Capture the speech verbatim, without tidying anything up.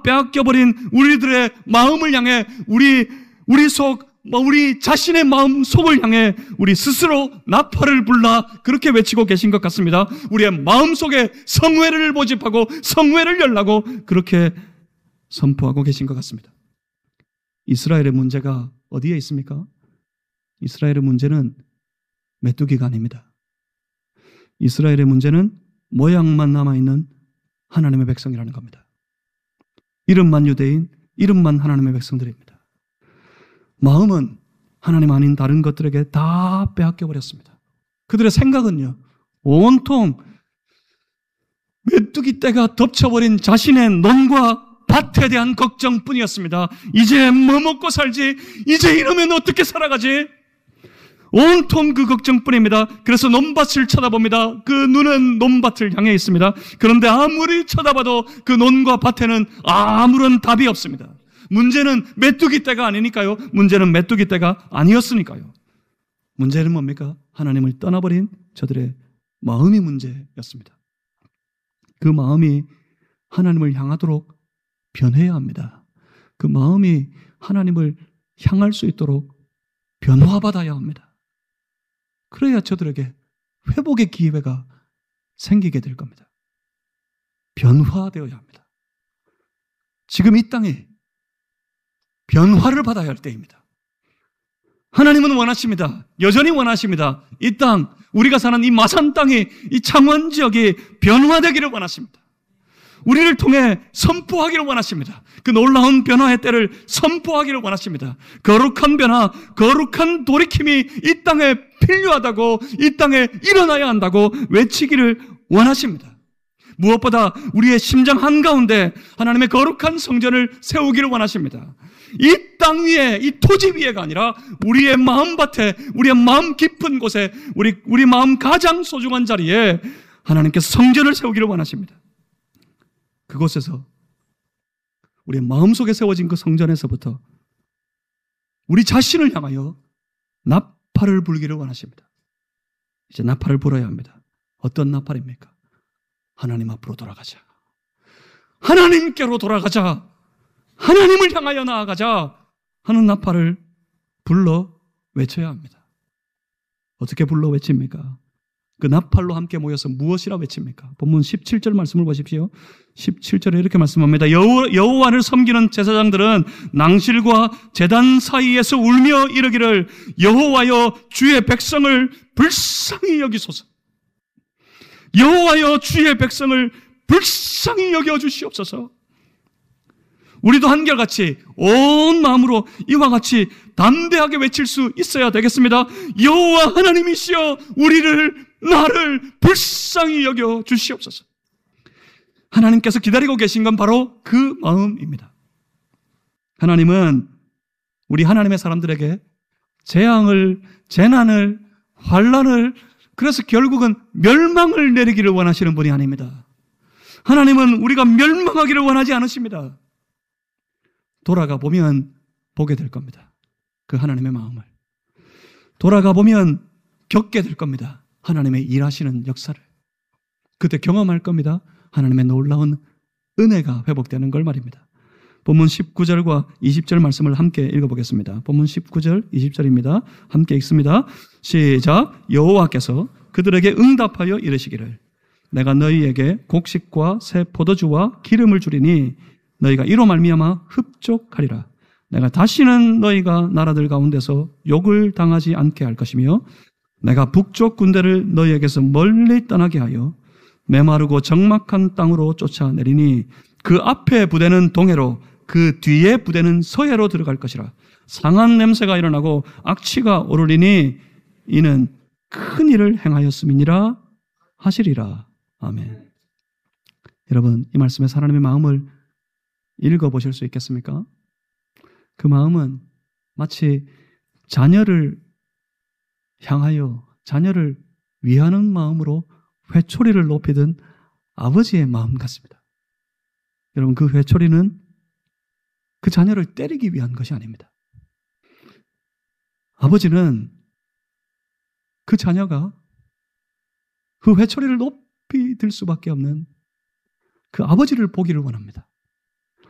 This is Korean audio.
빼앗겨버린 우리들의 마음을 향해 우리, 우리 속, 우리 자신의 마음 속을 향해 우리 스스로 나팔을 불라 그렇게 외치고 계신 것 같습니다. 우리의 마음 속에 성회를 모집하고 성회를 열라고 그렇게 선포하고 계신 것 같습니다. 이스라엘의 문제가 어디에 있습니까? 이스라엘의 문제는 메뚜기가 아닙니다. 이스라엘의 문제는 모양만 남아있는 하나님의 백성이라는 겁니다. 이름만 유대인, 이름만 하나님의 백성들입니다. 마음은 하나님 아닌 다른 것들에게 다 빼앗겨버렸습니다. 그들의 생각은요, 온통 메뚜기 떼가 덮쳐버린 자신의 논과 밭에 대한 걱정뿐이었습니다. 이제 뭐 먹고 살지? 이제 이러면 어떻게 살아가지? 온통 그 걱정뿐입니다. 그래서 논밭을 쳐다봅니다. 그 눈은 논밭을 향해 있습니다. 그런데 아무리 쳐다봐도 그 논과 밭에는 아무런 답이 없습니다. 문제는 메뚜기 떼가 아니니까요. 문제는 메뚜기 떼가 아니었으니까요. 문제는 뭡니까? 하나님을 떠나버린 저들의 마음이 문제였습니다. 그 마음이 하나님을 향하도록 변해야 합니다. 그 마음이 하나님을 향할 수 있도록 변화받아야 합니다. 그래야 저들에게 회복의 기회가 생기게 될 겁니다. 변화되어야 합니다. 지금 이 땅에 변화를 받아야 할 때입니다. 하나님은 원하십니다. 여전히 원하십니다. 이 땅, 우리가 사는 이 마산 땅이, 이 창원 지역이 변화되기를 원하십니다. 우리를 통해 선포하기를 원하십니다. 그 놀라운 변화의 때를 선포하기를 원하십니다. 거룩한 변화, 거룩한 돌이킴이 이 땅에 필요하다고, 이 땅에 일어나야 한다고 외치기를 원하십니다. 무엇보다 우리의 심장 한가운데 하나님의 거룩한 성전을 세우기를 원하십니다. 이 땅 위에, 이 토지 위에가 아니라 우리의 마음밭에, 우리의 마음 깊은 곳에, 우리, 우리 마음 가장 소중한 자리에 하나님께서 성전을 세우기를 원하십니다. 그곳에서, 우리의 마음속에 세워진 그 성전에서부터 우리 자신을 향하여 나팔을 불기를 원하십니다. 이제 나팔을 불어야 합니다. 어떤 나팔입니까? 하나님 앞으로 돌아가자. 하나님께로 돌아가자. 하나님을 향하여 나아가자 하는 나팔을 불러 외쳐야 합니다. 어떻게 불러 외칩니까? 그 나팔로 함께 모여서 무엇이라 외칩니까? 본문 십칠 절 말씀을 보십시오. 십칠 절에 이렇게 말씀합니다. 여호, 여호와를 섬기는 제사장들은 낭실과 제단 사이에서 울며 이르기를 여호와여 주의 백성을 불쌍히 여기소서. 여호와여 주의 백성을 불쌍히 여겨 주시옵소서. 우리도 한결같이 온 마음으로 이와 같이 담대하게 외칠 수 있어야 되겠습니다. 여호와 하나님이시여 우리를, 나를 불쌍히 여겨 주시옵소서. 하나님께서 기다리고 계신 건 바로 그 마음입니다. 하나님은 우리 하나님의 사람들에게 재앙을, 재난을, 환난을, 그래서 결국은 멸망을 내리기를 원하시는 분이 아닙니다. 하나님은 우리가 멸망하기를 원하지 않으십니다. 돌아가 보면 보게 될 겁니다. 그 하나님의 마음을. 돌아가 보면 겪게 될 겁니다. 하나님의 일하시는 역사를. 그때 경험할 겁니다. 하나님의 놀라운 은혜가 회복되는 걸 말입니다. 본문 십구 절과 이십 절 말씀을 함께 읽어보겠습니다. 본문 십구 절, 이십 절입니다. 함께 읽습니다. 시작. 여호와께서 그들에게 응답하여 이르시기를 내가 너희에게 곡식과 새 포도주와 기름을 주리니 너희가 이로 말미암아 흡족하리라. 내가 다시는 너희가 나라들 가운데서 욕을 당하지 않게 할 것이며 내가 북쪽 군대를 너희에게서 멀리 떠나게 하여 메마르고 적막한 땅으로 쫓아내리니 그 앞에 부대는 동해로 그 뒤에 부대는 서해로 들어갈 것이라. 상한 냄새가 일어나고 악취가 오르리니 이는 큰 일을 행하였음이니라 하시리라. 아멘. 여러분, 이 말씀에서 하나님의 마음을 읽어보실 수 있겠습니까? 그 마음은 마치 자녀를 향하여, 자녀를 위하는 마음으로 회초리를 높이던 아버지의 마음 같습니다. 여러분, 그 회초리는 그 자녀를 때리기 위한 것이 아닙니다. 아버지는 그 자녀가 그 회초리를 높이 들 수밖에 없는 그 아버지를 보기를 원합니다.